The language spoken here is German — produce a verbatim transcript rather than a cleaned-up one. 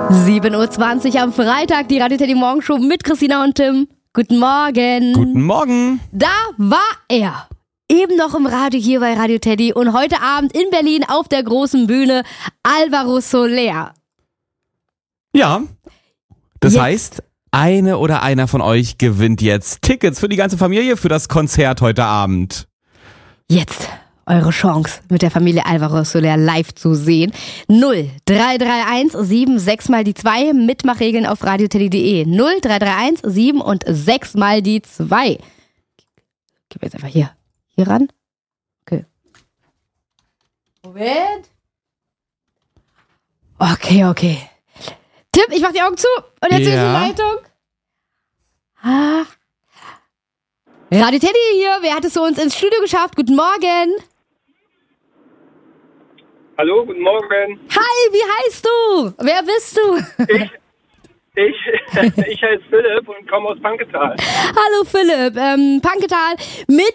sieben Uhr zwanzig am Freitag, die Radio Teddy Morgenshow mit Christina und Tim. Guten Morgen. Guten Morgen. Da war er. Eben noch im Radio hier bei Radio Teddy und heute Abend in Berlin auf der großen Bühne Alvaro Soler. Ja, das Jetzt. heißt, eine oder einer von euch gewinnt jetzt Tickets für die ganze Familie für das Konzert heute Abend. Jetzt eure Chance, mit der Familie Alvaro Soler live zu sehen. null drei drei eins sieben sechs mal die zwei. Mitmachregeln auf radioteddy punkt de. null drei drei eins sieben und sechs mal die zwei. Gib jetzt einfach hier. Hier ran. Okay. Moment. Okay, okay. Tim, ich mach die Augen zu und jetzt Ja. ist die Leitung. Ah. Radio Teddy hier. Wer hat es zu uns ins Studio geschafft? Guten Morgen. Hallo, guten Morgen. Hi, wie heißt du? Wer bist du? Ich, ich, ich heiße Philipp und komme aus Panketal. Hallo Philipp, ähm, Panketal mit